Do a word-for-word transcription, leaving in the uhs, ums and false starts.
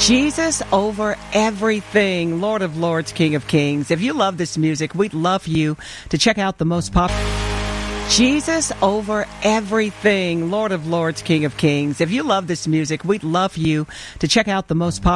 Jesus over everything, Lord of Lords, King of Kings. If you love this music, we'd love you to check out the most popular. Jesus over everything, Lord of Lords, King of Kings. If you love this music, we'd love you to check out the most popular.